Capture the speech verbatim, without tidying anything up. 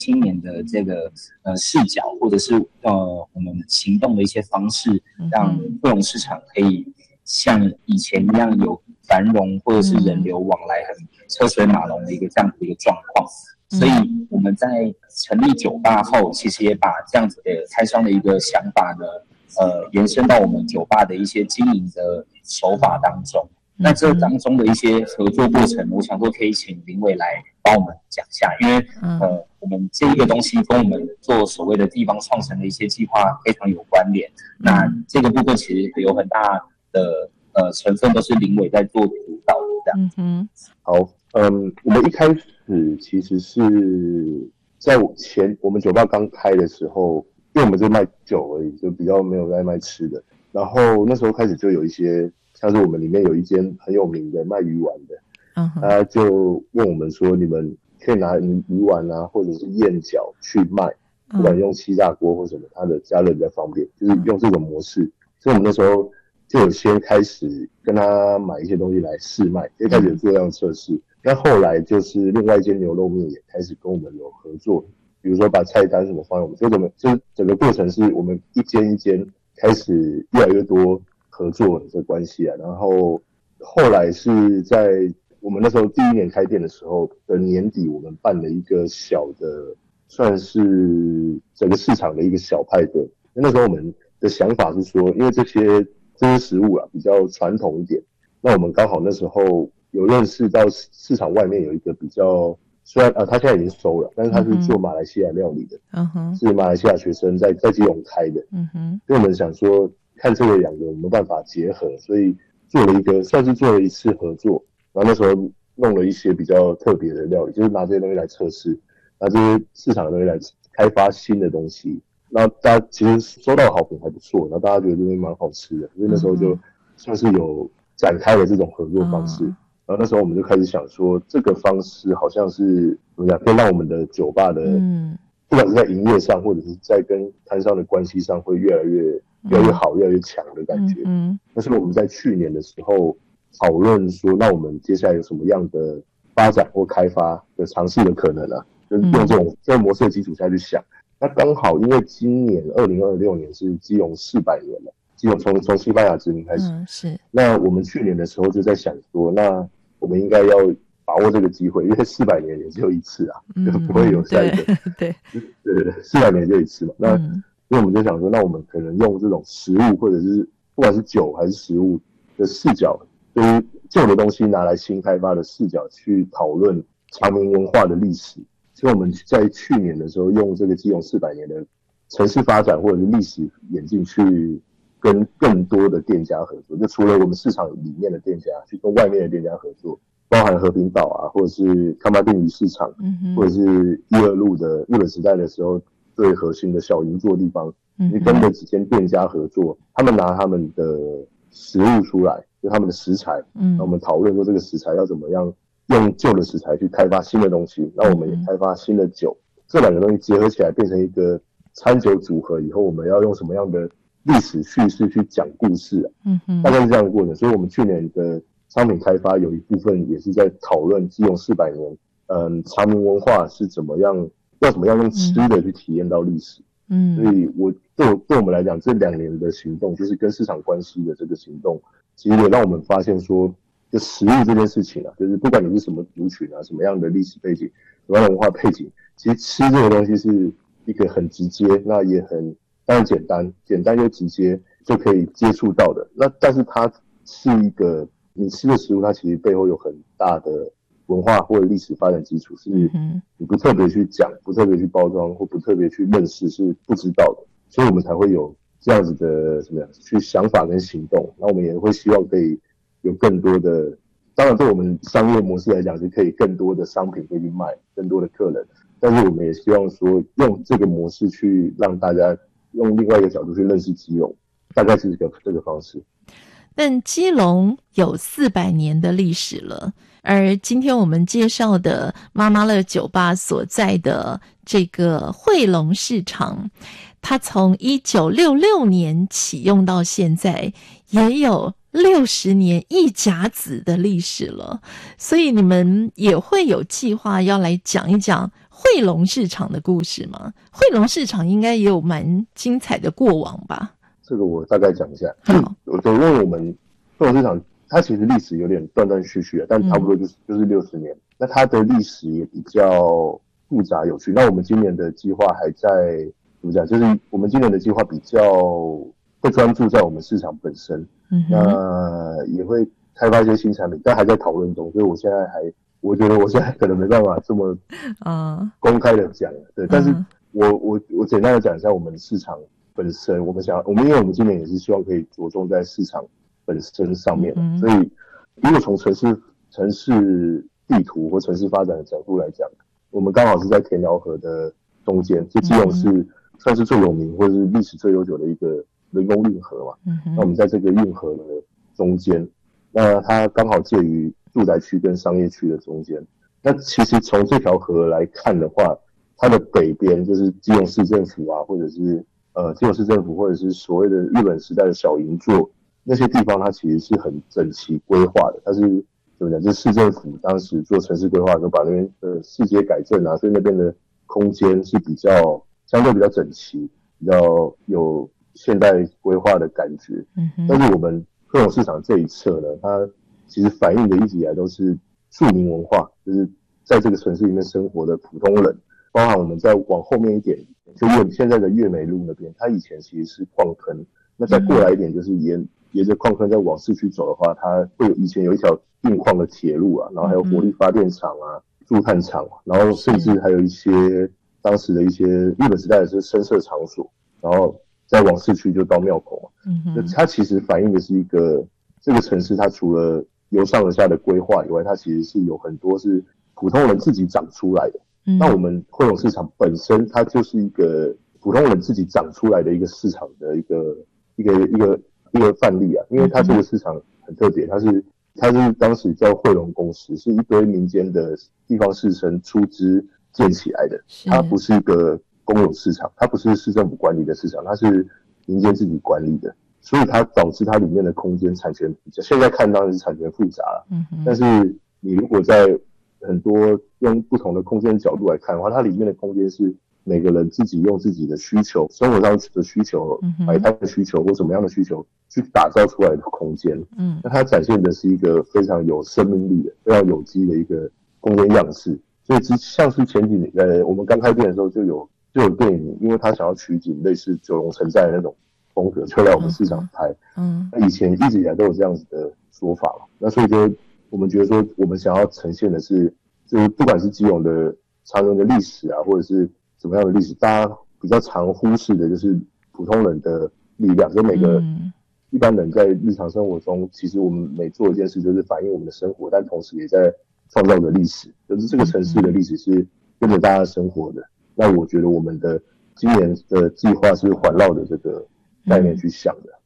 青年的这个呃视角，或者是呃我们行动的一些方式，让汇龙市场可以像以前一样有繁荣或者是人流往来很车水马龙的一个这样的一个状况。所以我们在成立酒吧后，其实也把这样子的开商的一个想法呢，呃，延伸到我们酒吧的一些经营的手法当中。那这当中的一些合作过程，我想说可以请林伟来帮我们讲一下，因为呃，我们这一个东西跟我们做所谓的地方创生的一些计划非常有关联。那这个部分其实有很大的呃成分都是林伟在做主导的。嗯哼， 好，嗯，我们一开始其实是在前我们酒吧刚开的时候，因为我们是卖酒而已，就比较没有在卖吃的。然后那时候开始就有一些。像是我们里面有一间很有名的卖鱼丸的，他、uh-huh. 啊、就问我们说，你们可以拿鱼丸啊，或者是燕饺去卖，不管用气炸锅或什么，它的加热比较方便，就是用这种模式。所以我们那时候就有先开始跟他买一些东西来试卖，就开始有做这样的测试。那后来就是另外一间牛肉面也开始跟我们有合作，比如说把菜单什么放在我们，所以我们就是整个过程是我们一间一间开始越来越多。合作的关系啊，然后后来是在我们那时候第一年开店的时候的年底，我们办了一个小的，算是整个市场的一个小派对。那时候我们的想法是说，因为这些这些食物啊比较传统一点，那我们刚好那时候有认识到市场外面有一个比较，虽然啊他现在已经收了，但是他是做马来西亚料理的，嗯哼，是马来西亚学生在在基隆开的，嗯哼，所以我们想说。看这个两个有没有办法结合，所以做了一个算是做了一次合作，然后那时候弄了一些比较特别的料理，就是拿这些东西来测试，拿这些市场的东西来开发新的东西。那大家其实收到好评还不错，然后大家觉得这边蛮好吃的，所以那时候就算是有展开了这种合作方式。然后那时候我们就开始想说，这个方式好像是怎么讲，可以让我们的酒吧的，嗯，不管是在营业上或者是在跟摊商的关系上，会越来越。越来越好，越来越强的感觉。嗯，但是我们在去年的时候讨论说，那我们接下来有什么样的发展或开发的尝试的可能啊？就是用这种这个模式的基础下去想。那刚好因为今年二零二六年是基隆四百年了，基隆从从西班牙殖民开始， 嗯，是。那我们去年的时候就在想说，那我们应该要把握这个机会，因为四百年也只有一次啊，嗯，就不会有下一个。 对对对对，四百年就一次嘛。那、嗯所以我们就想说，那我们可能用这种食物，或者是不管是酒还是食物的视角，就是旧的东西拿来新开发的视角去讨论长明文化的历史。所以我们在去年的时候，用这个基隆四百年的城市发展或者是历史演进，去跟更多的店家合作。就除了我们市场里面的店家，去跟外面的店家合作，包含和平岛啊，或者是康巴丁鱼市场，嗯、或者是一二路的日本时代的时候。最核心的小银座地方，你跟了几间店家合作，他们拿他们的食物出来，就他们的食材，嗯，那我们讨论说这个食材要怎么样用旧的食材去开发新的东西，那我们也开发新的酒，这两个东西结合起来变成一个餐酒组合以后，我们要用什么样的历史叙事去讲故事啊？嗯哼，大概是这样的过程。所以我们去年的商品开发有一部分也是在讨论基隆四百年，嗯，长明文化是怎么样。要怎么样用吃的去体验到历史？嗯，所以我对我对我们来讲，这两年的行动，就是跟市场关系的这个行动，其实也让我们发现说，就食物这件事情啊，就是不管你是什么族群啊，什么样的历史背景，什么样的文化背景，其实吃这个东西是一个很直接，那也很当然简单，简单又直接就可以接触到的。那但是它是一个你吃的食物，它其实背后有很大的文化或者历史发展基础，是你不特别去讲，不特别去包装，或不特别去认识，是不知道的。所以我们才会有这样子的什么样去想法跟行动。那我们也会希望可以有更多的，当然对我们商业模式来讲是可以更多的商品可以去卖，更多的客人。但是我们也希望说用这个模式去让大家用另外一个角度去认识基隆，大概是这个这个方式。 但基隆有四百年的历史了，而今天我们介绍的妈妈乐酒吧所在的这个汇龙市场，它从一九六六年启用到现在，也有六十年一甲子的历史了。所以你们也会有计划要来讲一讲惠龙市场的故事吗？惠龙市场应该也有蛮精彩的过往吧？ 这个我大概讲一下。 好， 我因为我们惠龙市场它其实历史有点断断续续的，但差不多就是、嗯、就是六十年。那它的历史也比较复杂有趣。那我们今年的计划还在怎么讲？就是我们今年的计划比较会专注在我们市场本身，嗯、那也会开发一些新产品，但还在讨论中。所以我现在还，我觉得我现在可能没办法这么啊公开的讲，对。但是我我我简单的讲一下我们市场本身，我们想我们因为我们今年也是希望可以着重在市场本身上面，嗯、所以如果从城市城市地图或城市发展的角度来讲，我们刚好是在田寮河的中间，这基隆是算是最有名或者是历史最悠久的一个人工运河嘛。嗯、那我们在这个运河的中间，那它刚好介于住宅区跟商业区的中间。那其实从这条河来看的话，它的北边就是基隆市政府啊，或者是呃基隆市政府，或者是所谓的日本时代的小银座那些地方，它其实是很整齐规划的。它是怎么讲？就是市政府当时做城市规划的时候，把那边的市街改正啊，所以那边的空间是比较相对比较整齐，比较有现代规划的感觉。嗯、但是我们惠龙市场这一侧呢，它其实反映的一直以来都是庶民文化，就是在这个城市里面生活的普通人，包含我们再往后面一点，就越现在的越美路那边，它以前其实是矿坑，那再过来一点就是沿沿着矿坑再往市区走的话，它会有以前有一条运矿的铁路啊，然后还有火力发电厂啊、铸炭厂，然后甚至还有一些当时的一些日本时代的是声色场所，然后再往市区就到庙口嘛。嗯哼，它其实反映的是一个这个城市，它除了由上而下的规划以外，它其实是有很多是普通人自己长出来的。嗯、那我们惠龙市场本身，它就是一个普通人自己长出来的一个市场的一个一个一个一个范例啊，因为它这个市场很特别，它是它是当时叫惠龙公司，是一堆民间的地方士绅出资建起来的，它不是一个公有市场，它不是市政府管理的市场，它是民间自己管理的，所以它导致它里面的空间产权比较，现在看当然是产权复杂了，嗯，但是你如果在很多用不同的空间角度来看的话，它里面的空间是每个人自己用自己的需求，生活上的需求、摆摊的需求或什么样的需求去打造出来的空间。嗯，那它展现的是一个非常有生命力的、非常有机的一个空间样式。所以像是前几年，呃，我们刚开店的时候就有就有电影，因为他想要取景类似九龙城寨的那种风格，就来我们市场拍。嗯，那以前一直以来都有这样子的说法嘛，那所以就我们觉得说，我们想要呈现的是，就是不管是基隆的长远的历史啊，或者是什么样的历史，大家比较常忽视的就是普通人的力量，就每个一般人在日常生活中，其实我们每做一件事就是反映我们的生活，但同时也在创造的历史，就是这个城市的历史是跟着大家生活的。那我觉得我们的今年的计划是环绕的这个概念去想的。